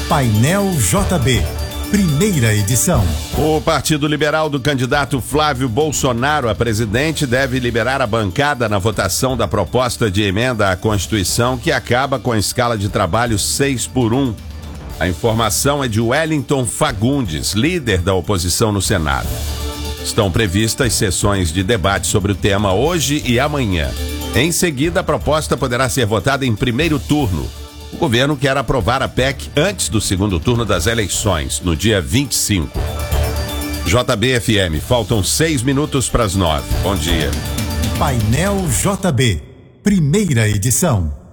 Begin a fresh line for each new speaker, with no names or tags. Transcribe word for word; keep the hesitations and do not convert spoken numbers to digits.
Painel J B, primeira edição.
O Partido Liberal do candidato Flávio Bolsonaro a presidente deve liberar a bancada na votação da proposta de emenda à Constituição que acaba com a escala de trabalho seis por um. A informação é de Wellington Fagundes, líder da oposição no Senado. Estão previstas sessões de debate sobre o tema hoje e amanhã. Em seguida, a proposta poderá ser votada em primeiro turno. O governo quer aprovar a P E C antes do segundo turno das eleições, no dia vinte e cinco. J B F M, faltam seis minutos para as nove. Bom dia.
Painel J B, primeira edição.